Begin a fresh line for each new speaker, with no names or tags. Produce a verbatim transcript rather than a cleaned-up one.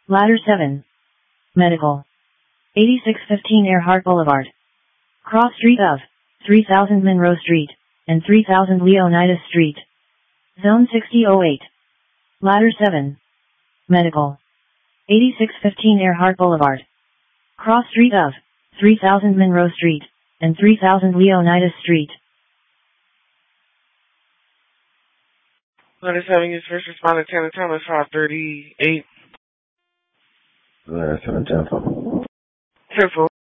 Ladder seven. Medical. eighty-six fifteen Earhart Boulevard. Cross street of three thousand Monroe Street and three thousand Leonidas Street. Zone sixty oh eight. Ladder seven. Medical. eighty-six fifteen Earhart Boulevard. Cross street of three thousand Monroe Street and three thousand Leonidas Street.
Ladder seven, use first responder ten Thomas five thirty-eight.
Ladder seven, ten four.
ten four.